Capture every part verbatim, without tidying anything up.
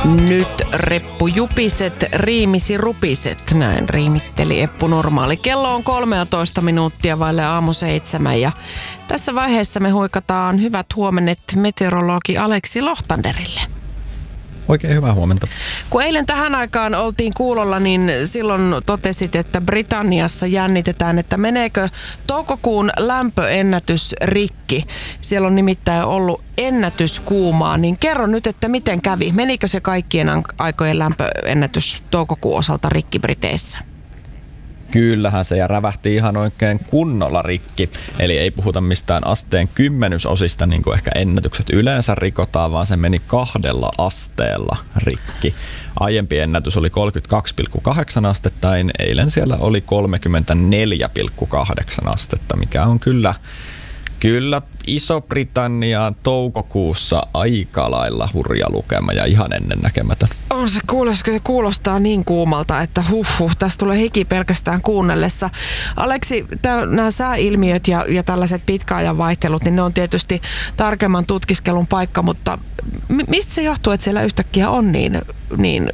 Nyt reppujupiset, riimisi rupiset. Näin riimitteli Eppu Normaali. Kello on kolmetoista minuuttia vaille aamu seitsemän ja tässä vaiheessa me huikataan hyvät huomenet meteorologi Aleksi Lohtanderille. Oikein hyvää huomenta. Kun eilen tähän aikaan oltiin kuulolla, niin silloin totesit, että Britanniassa jännitetään, että meneekö toukokuun lämpöennätys rikki. Siellä on nimittäin ollut ennätyskuumaa, niin kerro nyt, että miten kävi. Menikö se kaikkien aikojen lämpöennätys toukokuun osalta rikki Briteissä? Kyllähän se ja rävähti ihan oikein kunnolla rikki. Eli ei puhuta mistään asteen kymmenysosista, niin kuin ehkä ennätykset yleensä rikotaan, vaan se meni kahdella asteella rikki. Aiempi ennätys oli kolmekymmentäkaksi pilkku kahdeksan astetta, eilen siellä oli kolmekymmentäneljä pilkku kahdeksan astetta, mikä on kyllä... Kyllä Iso-Britanniaan toukokuussa aika lailla hurja lukema ja ihan ennennäkemätön. On se, kuulostaa, kuulostaa niin kuumalta, että huh huh, tästä tulee hiki pelkästään kuunnellessa. Aleksi, nämä sääilmiöt ja, ja tällaiset pitkäajan vaihtelut, niin ne on tietysti tarkemman tutkiskelun paikka, mutta mistä se johtuu, että siellä yhtäkkiä on niin, niin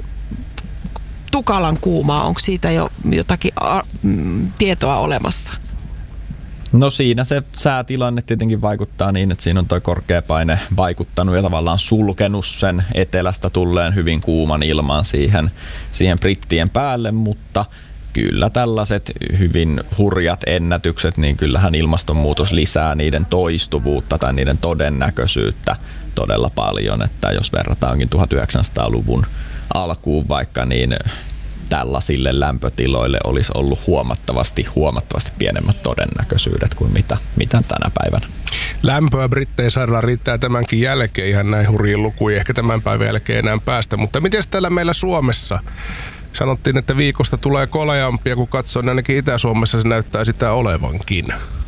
tukalan kuumaa? Onko siitä jo jotakin a, m, tietoa olemassa? No siinä se säätilanne tietenkin vaikuttaa niin, että siinä on toi korkea paine vaikuttanut ja tavallaan sulkenut sen etelästä tulleen hyvin kuuman ilman siihen, siihen brittien päälle, mutta kyllä tällaiset hyvin hurjat ennätykset, niin kyllähän ilmastonmuutos lisää niiden toistuvuutta tai niiden todennäköisyyttä todella paljon, että jos verrataankin tuhatyhdeksänsataaluvun alkuun vaikka, niin tällaisille lämpötiloille olisi ollut huomattavasti, huomattavasti pienemmät todennäköisyydet kuin mitä, mitä tänä päivänä. Lämpöä Brittein saadaan riittää tämänkin jälkeen ihan näin hurjiin lukuihin, ehkä tämän päivän jälkeen enää päästä. Mutta miten täällä meillä Suomessa? Sanottiin, että viikosta tulee koleampia, kun katsoo, niin ainakin Itä-Suomessa se näyttää sitä olevankin.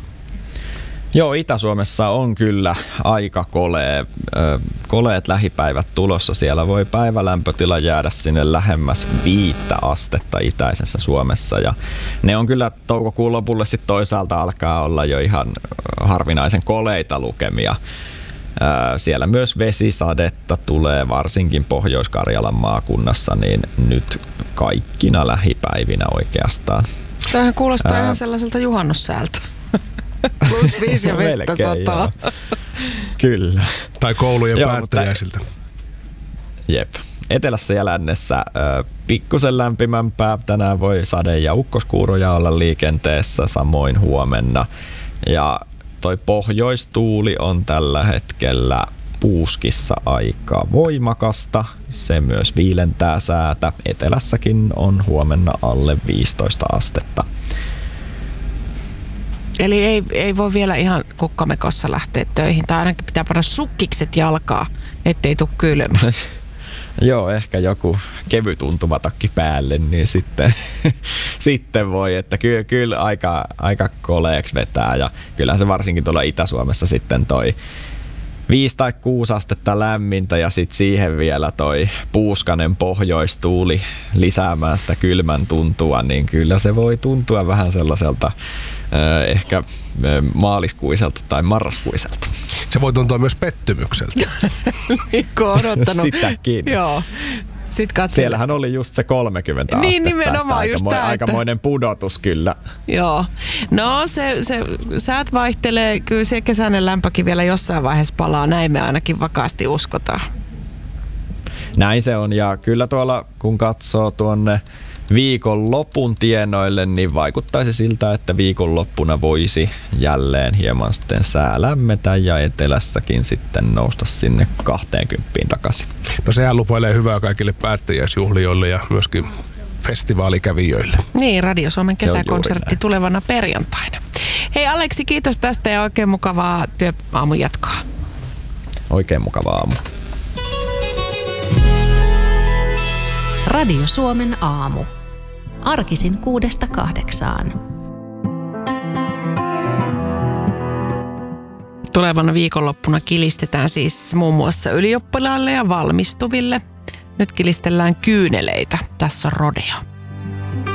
Joo, Itä-Suomessa on kyllä aika kolee, koleet lähipäivät tulossa. Siellä voi päivälämpötila jäädä sinne lähemmäs viittä astetta itäisessä Suomessa. Ja ne on kyllä toukokuun lopulle sitten toisaalta alkaa olla jo ihan harvinaisen koleita lukemia. Siellä myös vesisadetta tulee, varsinkin Pohjois-Karjalan maakunnassa, niin nyt kaikkina lähipäivinä oikeastaan. Tämähän kuulostaa Ää... ihan sellaiselta juhannussäältä. Plus viisi ja vettä sataa. Kyllä. Tai koulujen joo, päättäjäisiltä. Mutta... Jep. Etelässä ja lännessä äh, pikkusen lämpimämpää. Tänään voi sade- ja ukkoskuuroja olla liikenteessä, samoin huomenna. Ja toi pohjoistuuli on tällä hetkellä Puuskissa aika voimakasta. Se myös viilentää säätä. Etelässäkin on huomenna alle viisitoista astetta. Eli ei, ei voi vielä ihan kukkamekossa lähteä töihin, tai ainakin pitää panna sukkikset jalkaa, ettei tule kylmä. Joo, ehkä joku kevytuntuva takki päälle, niin sitten, sitten voi, että kyllä, kyllä aika, aika koleeksi vetää, ja kyllähän se varsinkin tuolla Itä-Suomessa sitten toi viisi tai kuusi astetta lämmintä ja sitten siihen vielä toi puuskanen pohjoistuuli lisäämään sitä kylmän tuntua, niin kyllä se voi tuntua vähän sellaiselta äh, ehkä äh, maaliskuiselta tai marraskuiselta. Se voi tuntua myös pettymykseltä. Niin kuin odottanut. Sitäkin. Joo. Siellähän oli just se kolmekymmentä niin, astetta. Nimenomaan just tämä. Aikamoinen pudotus kyllä. Joo. No se, se säät vaihtelee. Kyllä se kesäinen lämpökin vielä jossain vaiheessa palaa. Näin me ainakin vakaasti uskotaan. Näin se on ja kyllä tuolla kun katsoo tuonne viikonlopun tienoille, niin vaikuttaisi siltä, että viikonloppuna voisi jälleen hieman sitten sää lämmetä ja etelässäkin sitten nousta sinne kahteenkymppiin takaisin. No sehän lupailee hyvää kaikille päättäjäisjuhlijoille ja myöskin festivaalikävijöille. Niin, Radio Suomen kesäkonsertti tulevana perjantaina. Hei Aleksi, kiitos tästä ja oikein mukavaa työaamun jatkoa. Oikein mukavaa aamu. Radio Suomen aamu. Arkisin kuudesta kahdeksaan. Tulevana viikonloppuna kilistetään siis muun muassa ylioppilaille ja valmistuville. Nyt kilistellään kyyneleitä. Tässä on rodeo.